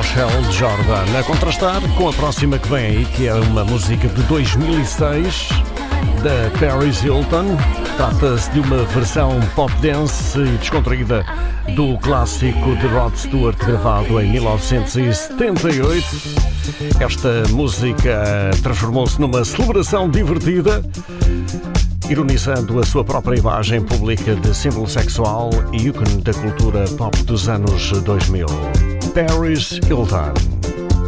Michelle Jordan, a contrastar com a próxima que vem aí, que é uma música de 2006 da Paris Hilton. Trata-se de uma versão pop dance e descontraída do clássico de Rod Stewart, gravado em 1978. Esta música transformou-se numa celebração divertida, ironizando a sua própria imagem pública de símbolo sexual e ícone da cultura pop dos anos 2000. Paris Hilton.